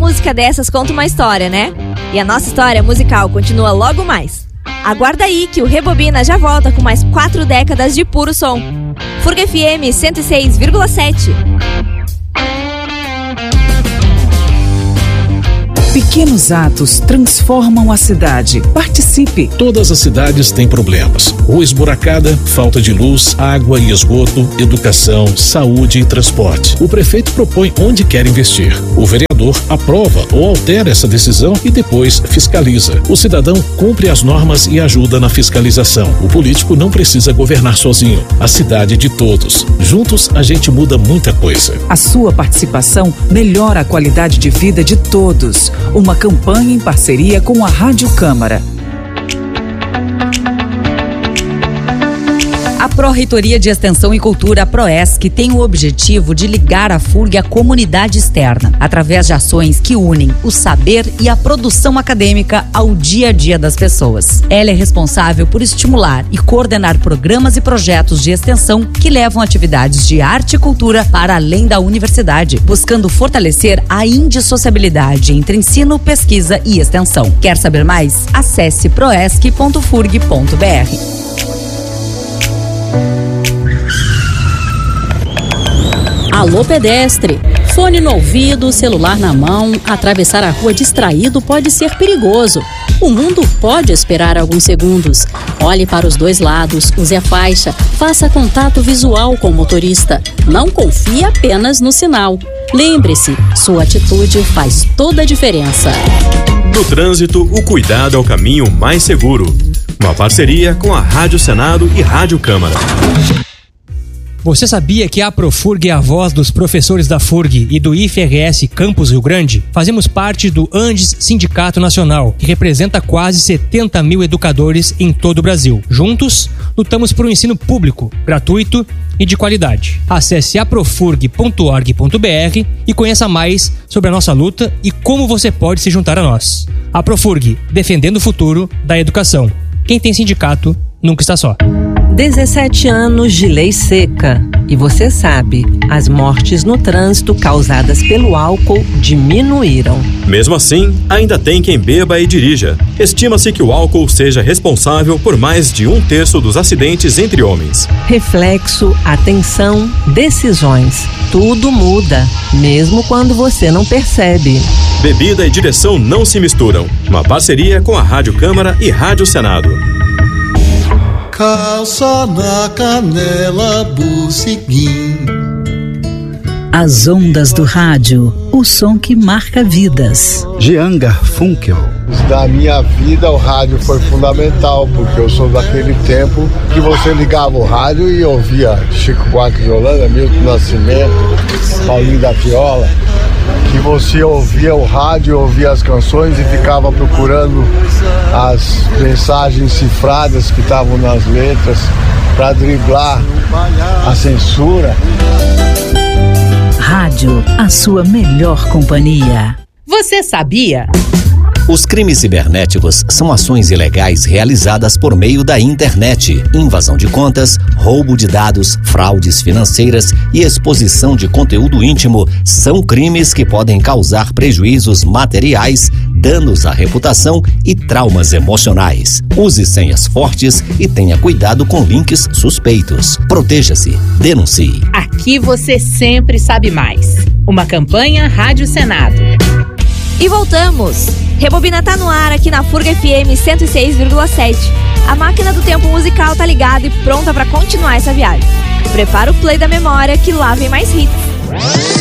música dessas conta uma história, né? E a nossa história musical continua logo mais. Aguarda aí que o Rebobina já volta com mais 4 décadas de puro som. FURG FM 106,7. Pequenos atos transformam a cidade. Participe! Todas as cidades têm problemas. Rua esburacada, falta de luz, água e esgoto, educação, saúde e transporte. O prefeito propõe onde quer investir. O vereador aprova ou altera essa decisão e depois fiscaliza. O cidadão cumpre as normas e ajuda na fiscalização. O político não precisa governar sozinho. A cidade é de todos. Juntos a gente muda muita coisa. A sua participação melhora a qualidade de vida de todos. Uma campanha em parceria com a Rádio Câmara. A Pró-Reitoria de Extensão e Cultura, a PROESC, tem o objetivo de ligar a FURG à comunidade externa, através de ações que unem o saber e a produção acadêmica ao dia a dia das pessoas. Ela é responsável por estimular e coordenar programas e projetos de extensão que levam atividades de arte e cultura para além da universidade, buscando fortalecer a indissociabilidade entre ensino, pesquisa e extensão. Quer saber mais? Acesse proesc.furg.br. Alô, pedestre! Fone no ouvido, celular na mão, atravessar a rua distraído pode ser perigoso. O mundo pode esperar alguns segundos. Olhe para os dois lados, use a faixa, faça contato visual com o motorista. Não confie apenas no sinal. Lembre-se, sua atitude faz toda a diferença. No trânsito, o cuidado é o caminho mais seguro. Uma parceria com a Rádio Senado e Rádio Câmara. Você sabia que a Profurg é a voz dos professores da FURG e do IFRS Campus Rio Grande? Fazemos parte do Andes Sindicato Nacional, que representa quase 70 mil educadores em todo o Brasil. Juntos, lutamos por um ensino público, gratuito e de qualidade. Acesse aprofurg.org.br e conheça mais sobre a nossa luta e como você pode se juntar a nós. A Profurg, defendendo o futuro da educação. Quem tem sindicato nunca está só. 17 anos de lei seca. E você sabe, as mortes no trânsito causadas pelo álcool diminuíram. Mesmo assim, ainda tem quem beba e dirija. Estima-se que o álcool seja responsável por mais de 1/3 dos acidentes entre homens. Reflexo, atenção, decisões. Tudo muda, mesmo quando você não percebe. Bebida e direção não se misturam. Uma parceria com a Rádio Câmara e Rádio Senado. Calça na canela, buciguim. As ondas do rádio, o som que marca vidas. Jean Garfunkel. Da minha vida, o rádio foi fundamental, porque eu sou daquele tempo que você ligava o rádio e ouvia Chico Buarque de Holanda, Milton Nascimento, Paulinho da Viola, que você ouvia o rádio, ouvia as canções e ficava procurando as mensagens cifradas que estavam nas letras para driblar a censura. Rádio, a sua melhor companhia. Você sabia? Os crimes cibernéticos são ações ilegais realizadas por meio da internet. Invasão de contas, roubo de dados, fraudes financeiras e exposição de conteúdo íntimo são crimes que podem causar prejuízos materiais, danos à reputação e traumas emocionais. Use senhas fortes e tenha cuidado com links suspeitos. Proteja-se. Denuncie. Aqui você sempre sabe mais. Uma campanha Rádio Senado. E voltamos! Rebobina tá no ar aqui na FURG FM 106,7. A máquina do tempo musical tá ligada e pronta pra continuar essa viagem. Prepara o play da memória que lá vem mais hits.